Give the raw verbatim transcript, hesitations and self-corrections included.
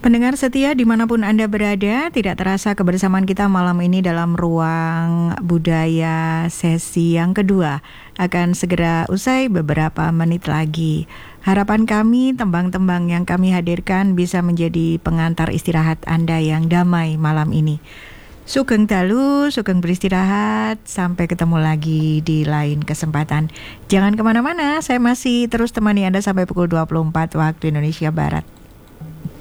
Pendengar setia dimanapun Anda berada, tidak terasa kebersamaan kita malam ini dalam ruang budaya sesi yang kedua akan segera usai beberapa menit lagi. Harapan kami, tembang-tembang yang kami hadirkan bisa menjadi pengantar istirahat Anda yang damai malam ini. Sugeng dalu, sugeng beristirahat, sampai ketemu lagi di lain kesempatan. Jangan kemana-mana, saya masih terus temani Anda sampai pukul dua puluh empat waktu Indonesia Barat.